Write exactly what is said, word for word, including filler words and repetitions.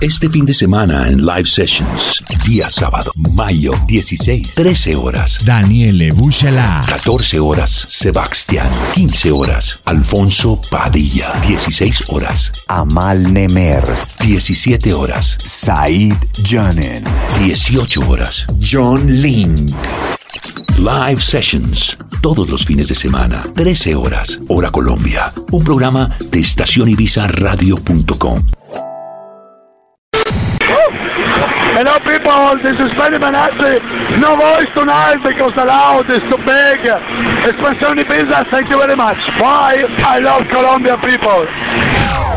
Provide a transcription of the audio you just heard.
Este fin de semana en Live Sessions. Día sábado, mayo dieciséis, trece horas. Daniele Buscela. catorce horas, Sebastián. quince horas, Alfonso Padilla. dieciséis horas, Amal Nemer. diecisiete horas, Said Janen. dieciocho horas, John Link. Live Sessions. Todos los fines de semana, trece horas, hora Colombia. Un programa de estación ibiza radio punto com. Hello people, this is Benny Benassi. No voice tonight because the loud is too big. Expansione Ibiza, thank you very much. Bye. I love Colombia people.